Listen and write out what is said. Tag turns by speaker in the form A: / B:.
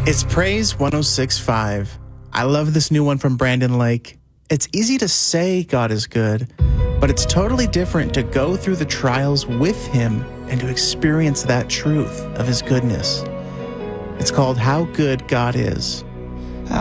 A: It's Praise 106.5. I love this new one from Brandon Lake. It's easy to say God is good, but it's totally different to go through the trials with Him and to experience that truth of His goodness. It's called How Good God Is.